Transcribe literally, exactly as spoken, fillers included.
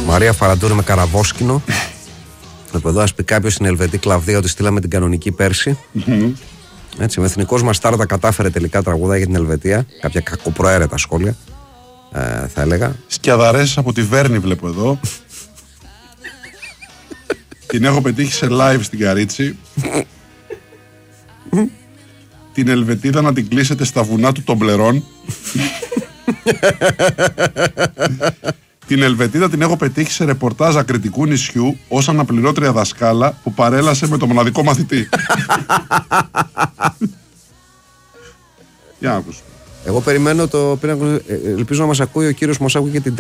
Μαρία Φαραντούρη με καραβόσκινο. Εδώ ας πει κάποιος στην Ελβετή Κλαβδία ότι στείλαμε την κανονική πέρσι. Mm-hmm. Έτσι, ο εθνικός μας Στάρτα κατάφερε τελικά τραγουδά για την Ελβετία. Κάποια κακοπροαίρετα σχόλια, ε, θα έλεγα. Σκιαδαρές από τη Βέρνη βλέπω εδώ. Την έχω πετύχει σε live στην Καρίτσι. Την Ελβετίδα να την κλείσετε στα βουνά του των Πλερών. Την Ελβετίδα την έχω πετύχει σε ρεπορτάζ ακριτικού νησιού ως αναπληρώτρια δασκάλα που παρέλασε με το μοναδικό μαθητή. Για να ακούσουμε. Εγώ περιμένω το. Ελπίζω να μας ακούει ο κύριος που μας άκουγε την